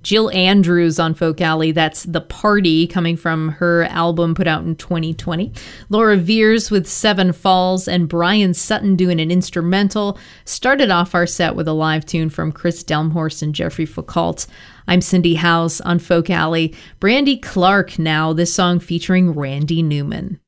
Jill Andrews on Folk Alley, that's The Party, coming from her album put out in 2020. Laura Veers with Seven Falls, and Brian Sutton doing an instrumental. Started off our set with a live tune from Chris Delmhorst and Jeffrey Foucault. I'm Cindy House on Folk Alley. Brandy Clark now, this song featuring Randy Newman.